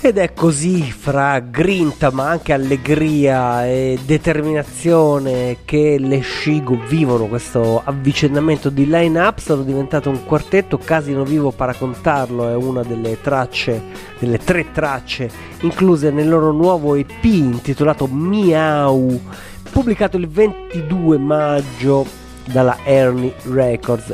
Ed è così, fra grinta ma anche allegria e determinazione, che le Shigo vivono questo avvicendamento di line-up. Sono diventato un quartetto. Casino Vivo Paracontarlo è una delle tracce, delle 3 tracce incluse nel loro nuovo EP intitolato Miau, pubblicato il 22 maggio dalla Ernie Records.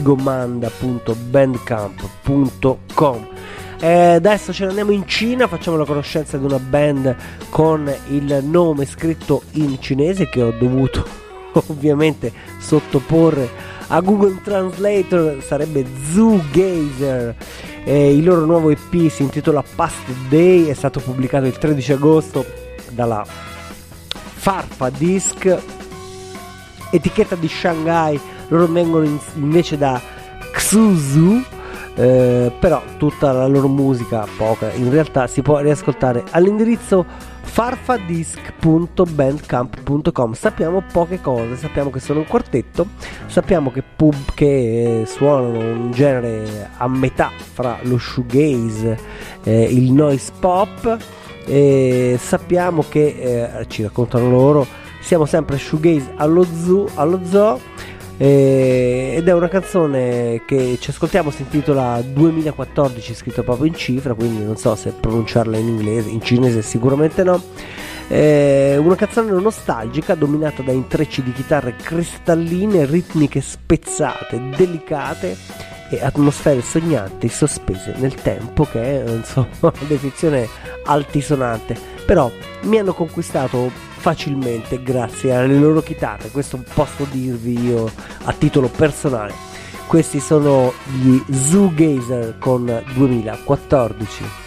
shigomanda.bandcamp.com. Adesso ce ne andiamo in Cina, facciamo la conoscenza di una band con il nome scritto in cinese che ho dovuto ovviamente sottoporre a Google Translator. Sarebbe Zoogazer. Il loro nuovo EP si intitola Past Day, è stato pubblicato il 13 agosto dalla Farfa Disc, etichetta di Shanghai. Loro vengono invece da Xuzhou. Però tutta la loro musica, poca in realtà, si può riascoltare all'indirizzo farfadisc.bandcamp.com. Sappiamo poche cose, sappiamo che sono un quartetto, sappiamo che suonano un genere a metà fra lo shoegaze e il noise pop, e sappiamo che ci raccontano loro, siamo sempre shoegaze allo zoo. Ed è una canzone che ci ascoltiamo, si intitola 2014, scritto proprio in cifra, quindi non so se pronunciarla in inglese, in cinese sicuramente no. Una canzone nostalgica dominata da intrecci di chitarre cristalline, ritmiche spezzate, delicate e atmosfere sognanti sospese nel tempo, che è insomma una definizione altisonante, però mi hanno conquistato facilmente grazie alle loro chitarre. Questo posso dirvi io a titolo personale. Questi sono gli Zoogazer con 2014.